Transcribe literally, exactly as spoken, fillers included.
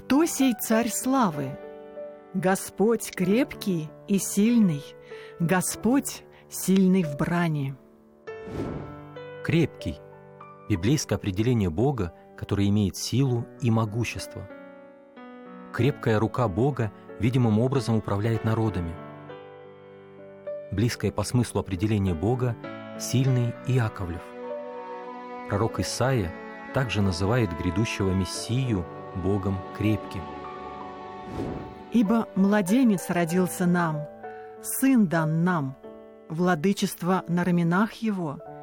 Кто сей царь славы? Господь крепкий и сильный, Господь сильный в брани. Крепкий – библейское определение Бога, который имеет силу и могущество. Крепкая рука Бога видимым образом управляет народами. Близкое по смыслу определение Бога – сильный Иаковлев. Пророк Исаия также называет грядущего Мессию Богом крепким. «Ибо младенец родился нам, сын дан нам, владычество на раменах его,